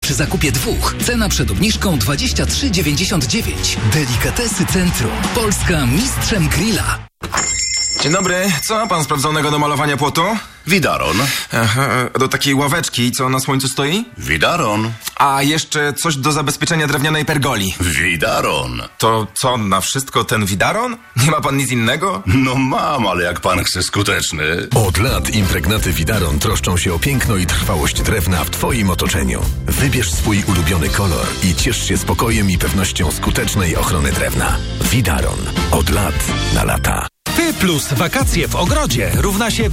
Przy zakupie 2 cena przed obniżką 23,99. Delikatesy Centrum. Polska mistrzem grilla. Dzień dobry, co ma pan sprawdzonego do malowania płotu? Widaron. Aha, do takiej ławeczki, co na słońcu stoi? Widaron. A jeszcze coś do zabezpieczenia drewnianej pergoli. Widaron. To co, na wszystko ten widaron? Nie ma pan nic innego? No mam, ale jak pan chce skuteczny. Od lat impregnaty Widaron troszczą się o piękno i trwałość drewna w twoim otoczeniu. Wybierz swój ulubiony kolor i ciesz się spokojem i pewnością skutecznej ochrony drewna. Widaron. Od lat na lata. Ty plus wakacje w ogrodzie równa się